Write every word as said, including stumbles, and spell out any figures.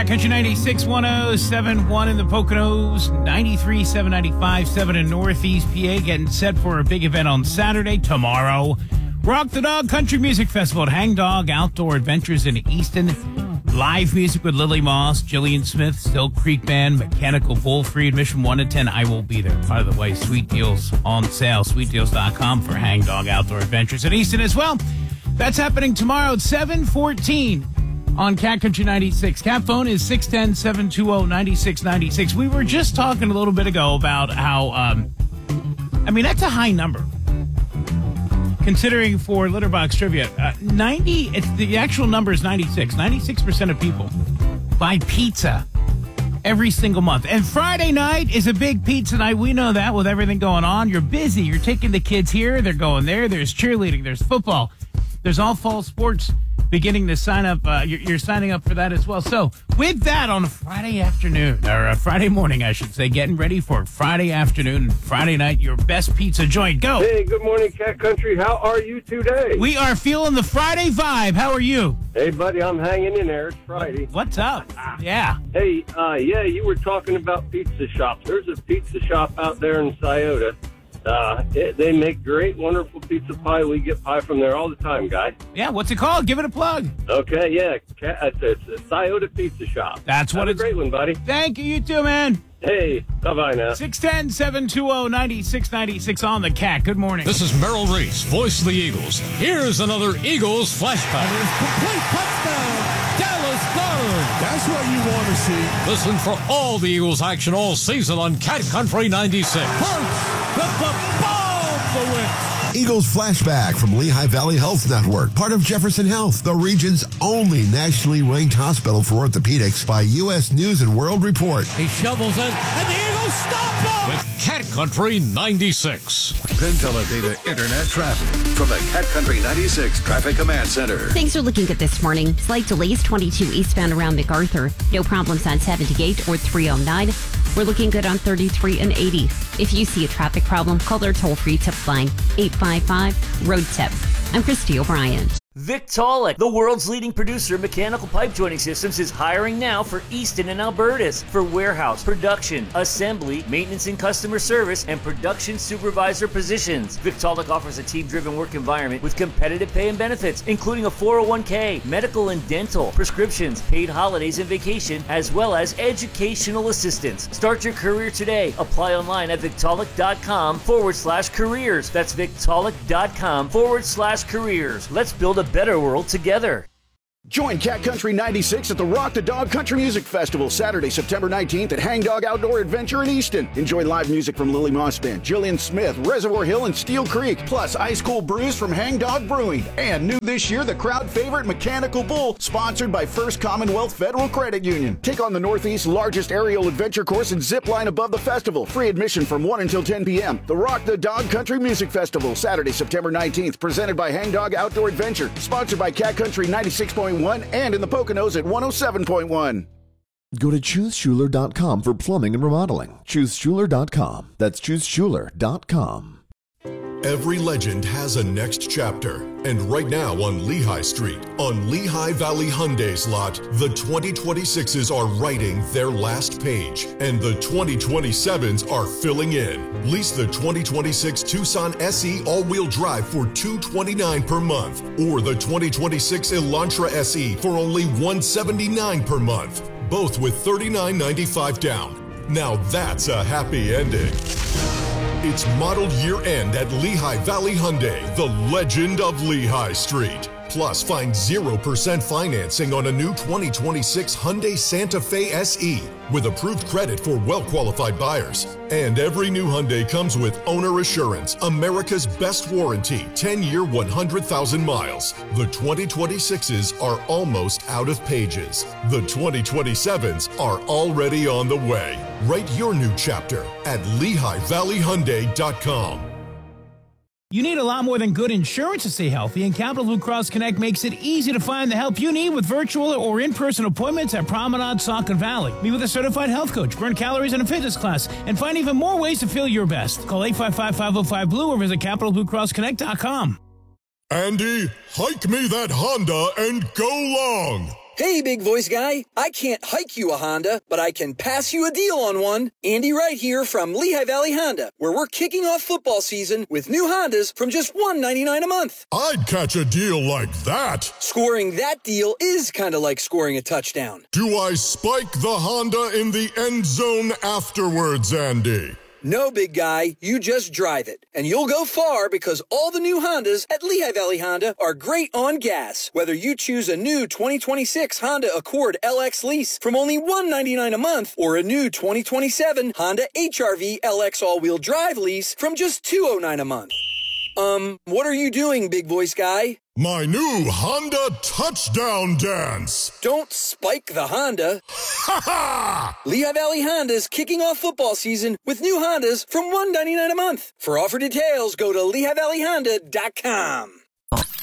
Cat Country ninety-six point one oh seven point one in the Poconos, ninety-three point seven, ninety-five point seven in Northeast P A, getting set for a big event on Saturday, tomorrow. Rock the Dog Country Music Festival at Hang Dog Outdoor Adventures in Easton. Live music with Lily Moss, Jillian Smith, Still Creek Band, Mechanical Bull, free admission one to ten. I will be there. By the way, sweet deals on sale. sweet deals dot com for Hang Dog Outdoor Adventures in Easton as well. That's happening tomorrow at seven fourteen on Cat Country ninety-six. Cat phone is six one zero, seven two zero, nine six nine six. We were just talking a little bit ago about how, um, I mean, that's a high number. Considering for Litterbox Trivia, uh, ninety, it's, the actual number is ninety-six. ninety-six percent of people buy pizza every single month. And Friday night is a big pizza night. We know that with everything going on. You're busy. You're taking the kids here. They're going there. There's cheerleading. There's football. There's all fall sports beginning to sign up. Uh, you're, you're signing up for that as well. So with that on a Friday afternoon, or a Friday morning, I should say, getting ready for Friday afternoon, Friday night, your best pizza joint. Go. Hey, good morning, Cat Country. How are you today? We are feeling the Friday vibe. How are you? Hey, buddy, I'm hanging in there. It's Friday. What's up? Yeah. Hey, uh, yeah, you were talking about pizza shops. There's a pizza shop out there in Scioto. Uh, it, they make great, wonderful pizza pie. We get pie from there all the time, guy. Yeah, what's it called? Give it a plug. Okay, yeah, it's, it's a Scioto Pizza Shop. That's what Have it's. a great one, buddy. Thank you, you too, man. Hey, bye-bye now. six one zero, seven two zero, nine six nine six on the Cat. Good morning. This is Merrill Reese, voice of the Eagles. Here's another Eagles flashback. And it's complete touchdown, Dallas Goddard. That's what you want to see. Listen for all the Eagles action all season on Cat Country ninety-six. Hurts with the bomb for win. Eagles Flashback from Lehigh Valley Health Network, part of Jefferson Health, the region's only nationally ranked hospital for orthopedics by U S News and World Report. He shovels in, and the Eagles stop him! With Cat Country ninety-six. Penn Teledata Internet Traffic from the Cat Country ninety-six Traffic Command Center. Thanks for looking good this morning. Slight delays, twenty-two eastbound around MacArthur. No problems on seventy-eight or three oh nine. We're looking good on thirty-three and eighty. If you see a traffic problem, call our toll-free tip line, eight five five, road tip. I'm Christy O'Brien. Victaulic, the world's leading producer of mechanical pipe joining systems, is hiring now for Easton and Albertus for warehouse, production, assembly, maintenance and customer service, and production supervisor positions. Victaulic offers a team-driven work environment with competitive pay and benefits, including a four oh one k, medical and dental, prescriptions, paid holidays and vacation, as well as educational assistance. Start your career today. Apply online at Victaulic.com forward slash careers. That's Victaulic.com forward slash careers. Let's build a better world together. Join Cat Country ninety-six at the Rock the Dog Country Music Festival, Saturday, September nineteenth at Hang Dog Outdoor Adventure in Easton. Enjoy live music from Lily Moss Band, Jillian Smith, Reservoir Hill, and Steel Creek, plus ice cold brews from Hang Dog Brewing. And new this year, the crowd favorite Mechanical Bull, sponsored by First Commonwealth Federal Credit Union. Take on the Northeast's largest aerial adventure course and zip line above the festival. Free admission from one until ten p.m. The Rock the Dog Country Music Festival, Saturday, September nineteenth, presented by Hang Dog Outdoor Adventure, sponsored by Cat Country ninety-six point one and in the Poconos at one oh seven point one. Go to choose schuler dot com for plumbing and remodeling. choose schuler dot com. That's choose schuler dot com. Every legend has a next chapter. And right now on Lehigh Street, on Lehigh Valley Hyundai's lot, the twenty twenty-sixes are writing their last page, and the twenty twenty-sevens are filling in. Lease the twenty twenty-six Tucson S E all-wheel drive for two hundred twenty-nine dollars per month, or the twenty twenty-six Elantra S E for only one hundred seventy-nine dollars per month, both with thirty-nine ninety-five down. Now that's a happy ending. It's model year end at Lehigh Valley Hyundai, the legend of Lehigh Street. Plus, find zero percent financing on a new twenty twenty-six Hyundai Santa Fe S E with approved credit for well-qualified buyers. And every new Hyundai comes with owner assurance, America's best warranty, ten-year, one hundred thousand miles. The twenty twenty-sixes are almost out of pages. The twenty twenty-sevens are already on the way. Write your new chapter at Lehigh Valley Hyundai dot com. You need a lot more than good insurance to stay healthy, and Capital Blue Cross Connect makes it easy to find the help you need with virtual or in-person appointments at Promenade, Saucon Valley. Meet with a certified health coach, burn calories in a fitness class, and find even more ways to feel your best. Call eight five five, five oh five, blue or visit Capital Blue Cross Connect dot com. Andy, hike me that Honda and go long. Hey, big voice guy. I can't hike you a Honda, but I can pass you a deal on one. Andy Wright here from Lehigh Valley Honda, where we're kicking off football season with new Hondas from just one hundred ninety-nine dollars a month. I'd catch a deal like that. Scoring that deal is kind of like scoring a touchdown. Do I spike the Honda in the end zone afterwards, Andy? No, big guy, you just drive it. And you'll go far because all the new Hondas at Lehigh Valley Honda are great on gas. Whether you choose a new twenty twenty-six Honda Accord L X lease from only one hundred ninety-nine dollars a month or a new twenty twenty-seven Honda H R V L X all-wheel drive lease from just two hundred nine dollars a month. Um, what are you doing, big voice guy? My new Honda touchdown dance. Don't spike the Honda. Ha ha! Lehigh Valley Honda's kicking off football season with new Hondas from one hundred ninety-nine dollars a month. For offer details, go to Lehigh Valley Honda dot com.